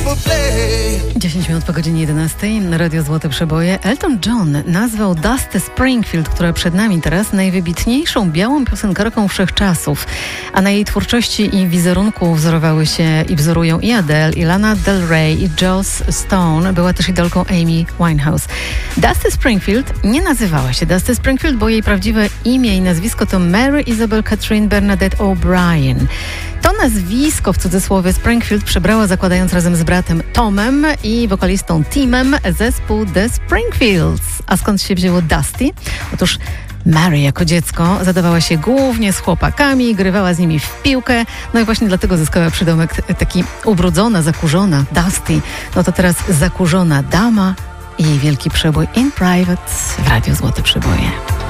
play. 10 minut po godzinie 11. Radio Złote Przeboje. Elton John nazwał Dusty Springfield, która przed nami teraz, najwybitniejszą białą piosenkarką wszechczasów. A na jej twórczości i wizerunku wzorowały się i wzorują i Adele, i Lana Del Rey, i Joss Stone. Była też idolką Amy Winehouse. Dusty Springfield nie nazywała się Dusty Springfield, bo jej prawdziwe imię i nazwisko to Mary Isabel Catherine Bernadette O'Brien. To nazwisko, w cudzysłowie, Springfield przebrała, zakładając razem z bratem Tomem i wokalistą Timem zespół The Springfields. A skąd się wzięło Dusty? Otóż Mary jako dziecko zadawała się głównie z chłopakami, grywała z nimi w piłkę, no i właśnie dlatego zyskała przydomek taki ubrudzona, zakurzona, Dusty. No to teraz zakurzona dama i jej wielki przebój In Private w Radio Złote Przeboje.